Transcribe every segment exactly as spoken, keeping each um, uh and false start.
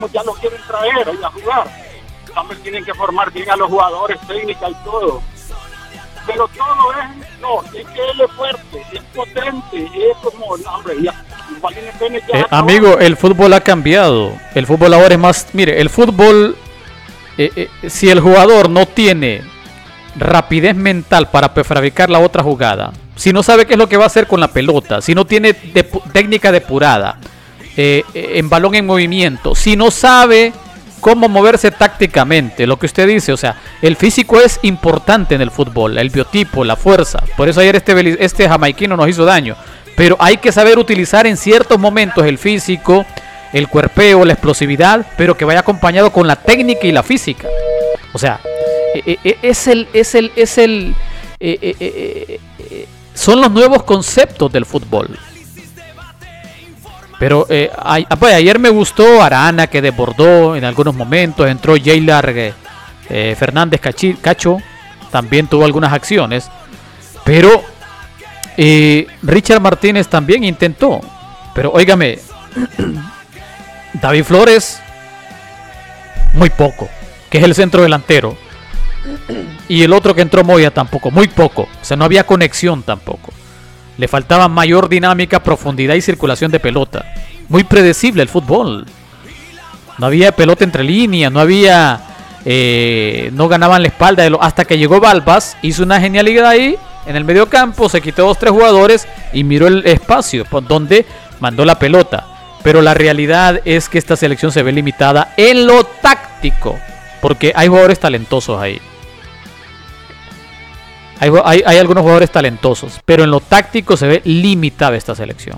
ya lo quieren traer ahí a jugar. También tienen que formar bien a los jugadores, técnica y todo. Pero todo es, no, es que él es fuerte, es potente, es como, hombre, ya, ya eh, amigo, el fútbol ha cambiado. El fútbol ahora es más, mire, el fútbol, eh, eh, si el jugador no tiene rapidez mental para prefabricar la otra jugada, si no sabe qué es lo que va a hacer con la pelota, si no tiene depu- técnica depurada, eh, eh, en balón en movimiento, si no sabe cómo moverse tácticamente, lo que usted dice, o sea, el físico es importante en el fútbol, el biotipo, la fuerza, por eso ayer este, este jamaiquino nos hizo daño, pero hay que saber utilizar en ciertos momentos el físico, el cuerpeo, la explosividad, pero que vaya acompañado con la técnica y la física, o sea, eh, eh, es el, es el, es el, eh, eh, eh, eh, son los nuevos conceptos del fútbol. Pero eh, ay, pues, ayer me gustó Arana, que desbordó en algunos momentos. Entró Jaylar eh, eh, Fernández Cachi, Cacho. También tuvo algunas acciones. Pero eh, Richard Martínez también intentó. Pero óigame, David Flores, muy poco. Que es el centro delantero. Y el otro que entró, Moya, tampoco. Muy poco. O sea, no había conexión tampoco. Le faltaba mayor dinámica, profundidad y circulación de pelota. Muy predecible el fútbol. No había pelota entre líneas, no había... Eh, no ganaban la espalda. De lo, hasta que llegó Balbas, hizo una genialidad ahí, en el medio campo, se quitó dos, tres jugadores y miró el espacio por donde mandó la pelota. Pero la realidad es que esta selección se ve limitada en lo táctico, porque hay jugadores talentosos ahí. Hay, hay, hay algunos jugadores talentosos, pero en lo táctico se ve limitada esta selección.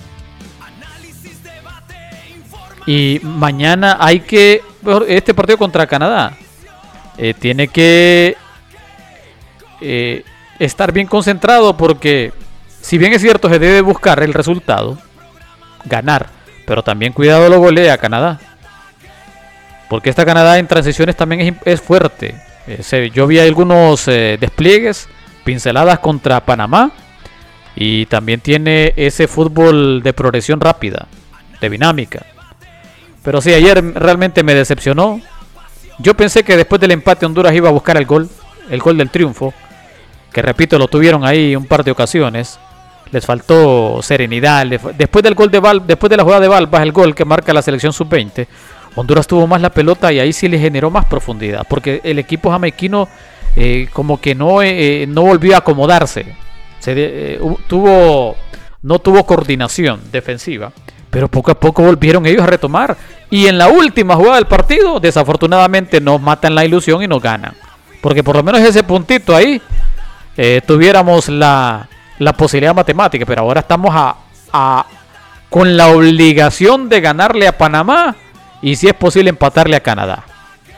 Y mañana hay que... Este partido contra Canadá eh, tiene que eh, estar bien concentrado, porque si bien es cierto se debe buscar el resultado, ganar, pero también cuidado lo golea a Canadá. Porque esta Canadá en transiciones también es, es fuerte. Eh, se, yo vi algunos eh, despliegues, pinceladas contra Panamá, y también tiene ese fútbol de progresión rápida, de dinámica. Pero sí, ayer realmente me decepcionó. Yo pensé que después del empate Honduras iba a buscar el gol, el gol del triunfo, que repito, lo tuvieron ahí un par de ocasiones. Les faltó serenidad. Después del gol de Val, después de la jugada de Balbas, el gol que marca la selección sub veinte, Honduras tuvo más la pelota y ahí sí le generó más profundidad, porque el equipo jamaiquino eh, como que no, eh, no volvió a acomodarse. Se, eh, tuvo, no tuvo coordinación defensiva, pero poco a poco volvieron ellos a retomar. Y en la última jugada del partido, desafortunadamente nos matan la ilusión y nos ganan. Porque por lo menos ese puntito ahí eh, tuviéramos la, la posibilidad matemática, pero ahora estamos a, a, con la obligación de ganarle a Panamá y si es posible empatarle a Canadá.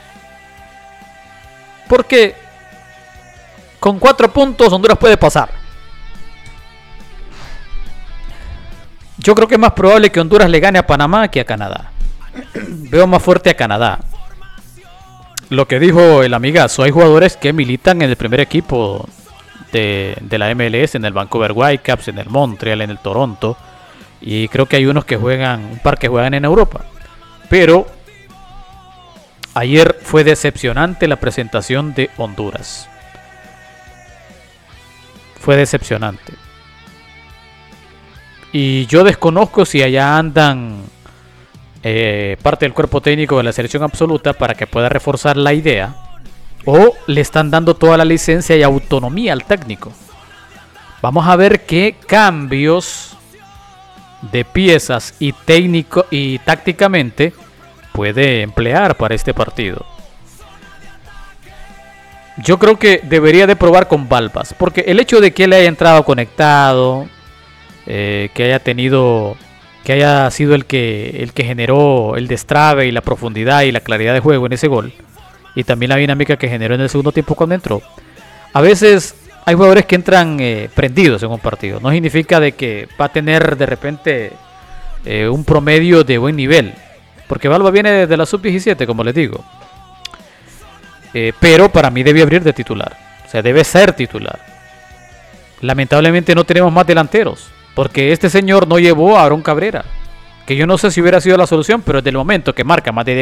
Porque con cuatro puntos Honduras puede pasar. Yo creo que es más probable que Honduras le gane a Panamá que a Canadá. Veo más fuerte a Canadá. Lo que dijo el amigazo, hay jugadores que militan en el primer equipo de, de la M L S, en el Vancouver Whitecaps, en el Montreal, en el Toronto. Y creo que hay unos que juegan, un par que juegan en Europa. Pero ayer fue decepcionante la presentación de Honduras. Fue decepcionante. Y yo desconozco si allá andan eh, parte del cuerpo técnico de la selección absoluta para que pueda reforzar la idea, o le están dando toda la licencia y autonomía al técnico. Vamos a ver qué cambios de piezas y técnico y tácticamente puede emplear para este partido. Yo creo que debería de probar con Balbas, porque el hecho de que él haya entrado conectado, eh, que haya tenido, que haya sido el que el que generó el destrabe y la profundidad y la claridad de juego en ese gol, y también la dinámica que generó en el segundo tiempo cuando entró. A veces hay jugadores que entran eh, prendidos en un partido. No significa de que va a tener de repente eh, un promedio de buen nivel, porque Balba viene de la sub diecisiete, como les digo. Eh, pero para mí debe abrir de titular. O sea, debe ser titular. Lamentablemente no tenemos más delanteros, porque este señor no llevó a Aarón Cabrera, que yo no sé si hubiera sido la solución, pero desde el momento que marca más de